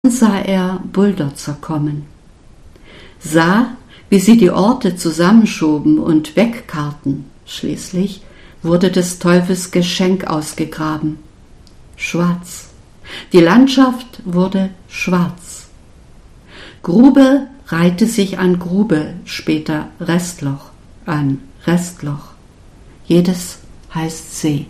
sah er Bulldozer kommen, sah, wie sie die Orte zusammenschoben und wegkarten. Schließlich wurde des Teufels Geschenk ausgegraben. Schwarz. Die Landschaft wurde schwarz. Grube reihte sich an Grube, später Restloch an Restloch. Jedes heißt See.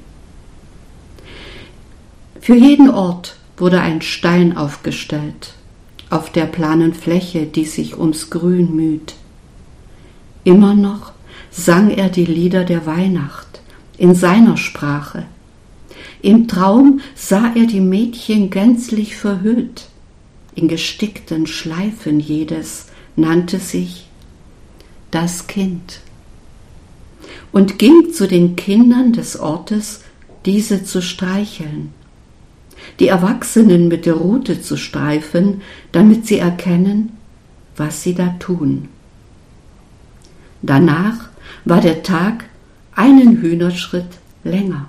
Für jeden Ort wurde ein Stein aufgestellt, auf der planen Fläche, die sich ums Grün müht. Immer noch sang er die Lieder der Weihnacht in seiner Sprache. Im Traum sah er die Mädchen gänzlich verhüllt. In gestickten Schleifen jedes nannte sich das Kind und ging zu den Kindern des Ortes, diese zu streicheln, die Erwachsenen mit der Rute zu streifen, damit sie erkennen, was sie da tun. Danach war der Tag einen Hühnerschritt länger.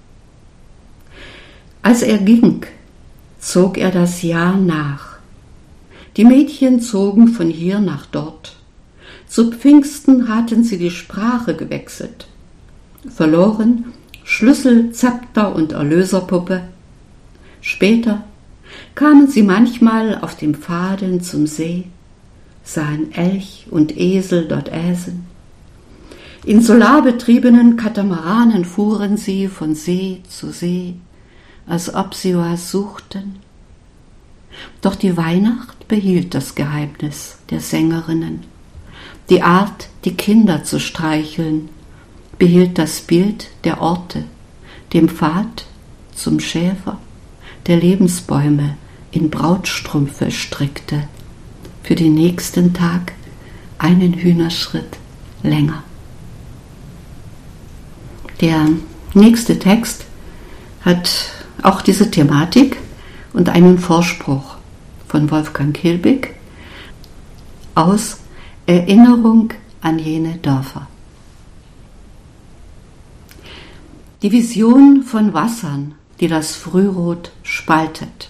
Als er ging, zog er das Jahr nach. Die Mädchen zogen von hier nach dort. Zu Pfingsten hatten sie die Sprache gewechselt. Verloren Schlüssel, Zepter und Erlöserpuppe. Später kamen sie manchmal auf dem Pfaden zum See, sahen Elch und Esel dort äsen. In solarbetriebenen Katamaranen fuhren sie von See zu See, als ob sie was suchten. Doch die Weihnacht behielt das Geheimnis der Sängerinnen. Die Art, die Kinder zu streicheln, behielt das Bild der Orte, dem Pfad zum Schäfer, der Lebensbäume in Brautstrümpfe strickte, für den nächsten Tag einen Hühnerschritt länger. Der nächste Text hat auch diese Thematik und einen Vorspruch von Wolfgang Hilbig aus Erinnerung an jene Dörfer. Die Vision von Wassern, die das Frührot spaltet.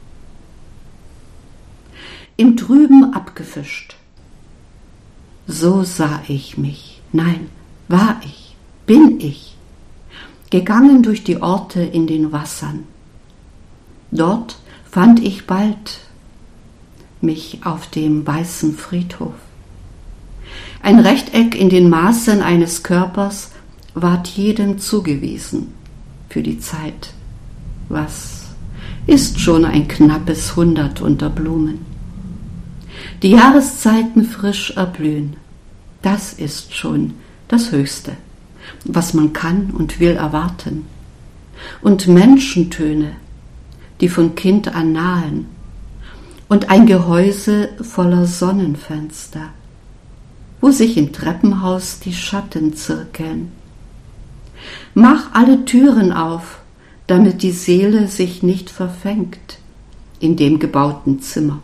Im Trüben abgefischt. So sah ich mich, nein, war ich, bin ich, gegangen durch die Orte in den Wassern. Dort fand ich bald mich auf dem weißen Friedhof. Ein Rechteck in den Maßen eines Körpers ward jedem zugewiesen für die Zeit. Was ist schon ein knappes 100 unter Blumen? Die Jahreszeiten frisch erblühen, das ist schon das Höchste, was man kann und will erwarten. Und Menschentöne, die von Kind an nahen, und ein Gehäuse voller Sonnenfenster, wo sich im Treppenhaus die Schatten zirkeln. Mach alle Türen auf, damit die Seele sich nicht verfängt in dem gebauten Zimmer.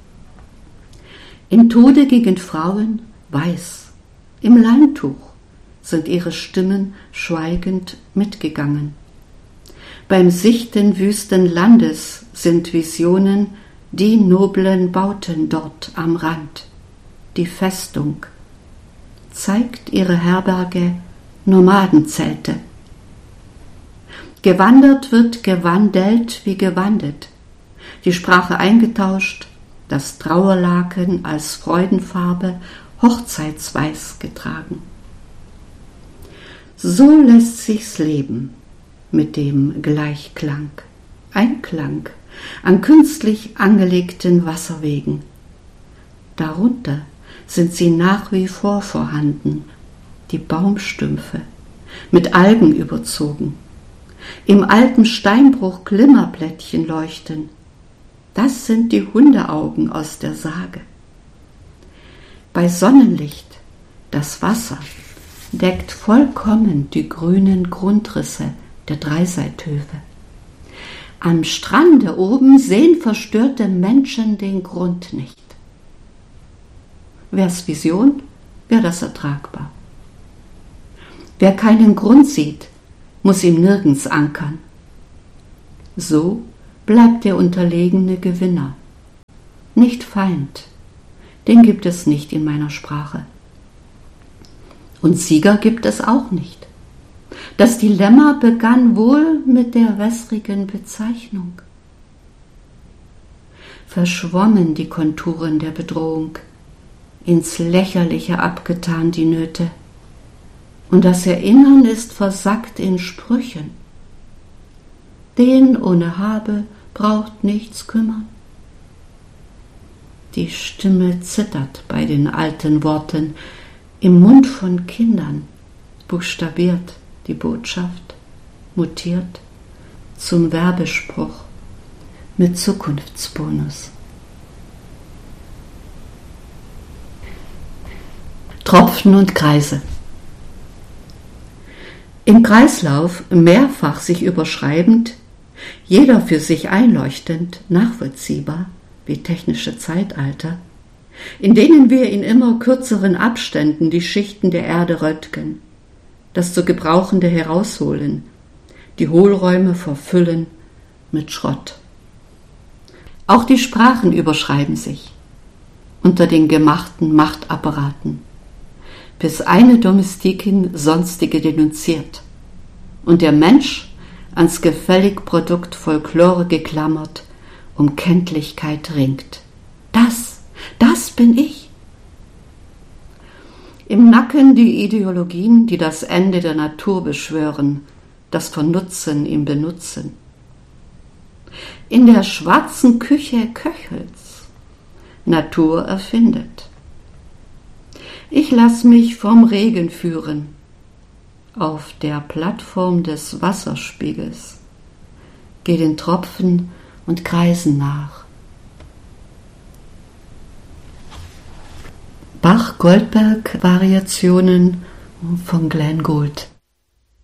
Im Tode gegen Frauen weiß, im Leintuch sind ihre Stimmen schweigend mitgegangen. Beim Sichten wüsten Landes sind Visionen die noblen Bauten dort am Rand. Die Festung zeigt ihre Herberge Nomadenzelte. Gewandert wird gewandelt wie gewandelt, die Sprache eingetauscht, das Trauerlaken als Freudenfarbe hochzeitsweiß getragen. So lässt sich's leben mit dem Gleichklang, Einklang an künstlich angelegten Wasserwegen. Darunter sind sie nach wie vor vorhanden, die Baumstümpfe, mit Algen überzogen. Im alten Steinbruch Glimmerblättchen leuchten. Das sind die Hundeaugen aus der Sage. Bei Sonnenlicht, das Wasser deckt vollkommen die grünen Grundrisse der Dreiseithöfe. Am Strande oben sehen verstörte Menschen den Grund nicht. Wär's Vision, wär das ertragbar. Wer keinen Grund sieht, muss ihm nirgends ankern. So bleibt der unterlegene Gewinner. nicht Feind. Den gibt es nicht in meiner Sprache. Und Sieger gibt es auch nicht. Das Dilemma begann wohl mit der wässrigen Bezeichnung. Verschwommen die Konturen der Bedrohung, ins Lächerliche abgetan die Nöte, und das Erinnern ist versackt in Sprüchen. Den ohne Habe braucht nichts kümmern. Die Stimme zittert bei den alten Worten, im Mund von Kindern buchstabiert die Botschaft, mutiert zum Werbespruch mit Zukunftsbonus. Tropfen und Kreise. Im Kreislauf mehrfach sich überschreibend, jeder für sich einleuchtend, nachvollziehbar wie technische Zeitalter, in denen wir in immer kürzeren Abständen die Schichten der Erde röntgen, das zu Gebrauchende herausholen, die Hohlräume verfüllen mit Schrott. Auch die Sprachen überschreiben sich unter den gemachten Machtapparaten, bis eine Domestikin sonstige denunziert und der Mensch ans gefällig Produkt Folklore geklammert um Kenntlichkeit ringt. Das bin ich. Im Nacken die Ideologien, die das Ende der Natur beschwören, das Vernutzen im Benutzen. In der schwarzen Küche köchelt's, Natur erfindet. Ich lass mich vom Regen führen, auf der Plattform des Wasserspiegels, geh den Tropfen und Kreisen nach. Bach-Goldberg-Variationen von Glenn Gould.